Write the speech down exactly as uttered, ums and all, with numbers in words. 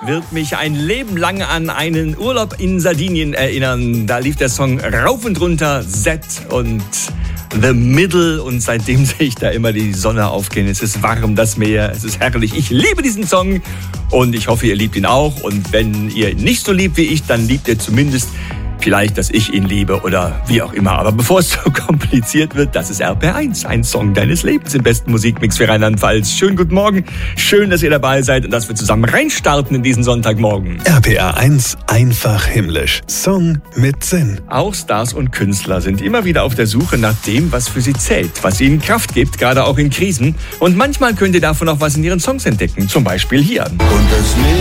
wird mich ein Leben lang an einen Urlaub in Sardinien erinnern. Da lief der Song rauf und runter, Z und The Middle, und seitdem sehe ich da immer die Sonne aufgehen. Es ist warm, das Meer, es ist herrlich. Ich liebe diesen Song und ich hoffe, ihr liebt ihn auch. Und wenn ihr ihn nicht so liebt wie ich, dann liebt ihr zumindest vielleicht, dass ich ihn liebe oder wie auch immer. Aber bevor es so kompliziert wird, das ist R P R eins, ein Song deines Lebens im besten Musikmix für Rheinland-Pfalz. Schönen guten Morgen, schön, dass ihr dabei seid und dass wir zusammen reinstarten in diesen Sonntagmorgen. R P R eins, einfach himmlisch. Song mit Sinn. Auch Stars und Künstler sind immer wieder auf der Suche nach dem, was für sie zählt, was ihnen Kraft gibt, gerade auch in Krisen. Und manchmal könnt ihr davon auch was in ihren Songs entdecken, zum Beispiel hier. Und das